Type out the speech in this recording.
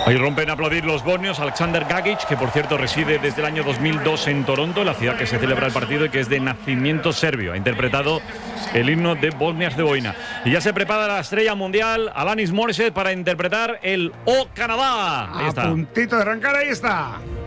Hoy rompen a aplaudir los bosnios. Alexander Gagic, que por cierto reside desde el año 2002 en Toronto, la ciudad que se celebra el partido y que es de nacimiento serbio. Ha interpretado el himno de Bosnia-Herzegovina. Y ya se prepara la estrella mundial, Alanis Morissette, para interpretar el O Canadá. Ahí está. A puntito de arrancar, ahí está.